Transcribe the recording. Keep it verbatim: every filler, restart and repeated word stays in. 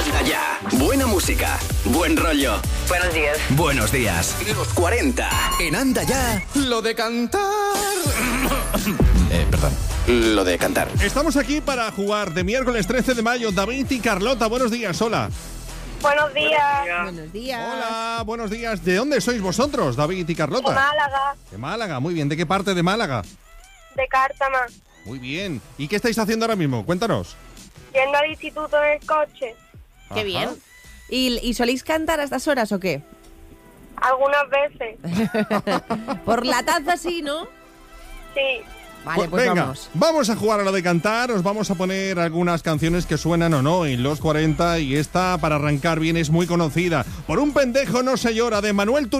Anda ya. Buena música, buen rollo. Buenos días. Buenos días. Los cuarenta. En Anda ya. Lo de cantar. eh, perdón. Lo de cantar. Estamos aquí para jugar de miércoles trece de mayo. David y Carlota, buenos días. Hola. Buenos días. Buenos días. Hola, buenos días. ¿De dónde sois vosotros, David y Carlota? De Málaga. De Málaga, muy bien. ¿De qué parte de Málaga? De Cártama. Muy bien. ¿Y qué estáis haciendo ahora mismo? Cuéntanos. Yendo al instituto en el coche. Qué Ajá. bien. ¿Y, ¿Y soléis cantar a estas horas o qué? Algunas veces. Por la taza sí, ¿no? Sí. Vale, pues venga, vamos. vamos a jugar a lo de cantar. Os vamos a poner algunas canciones que suenan o no en los cuarenta. Y esta, para arrancar bien, es muy conocida. Por un pendejo no se llora, de Manuel Turizo.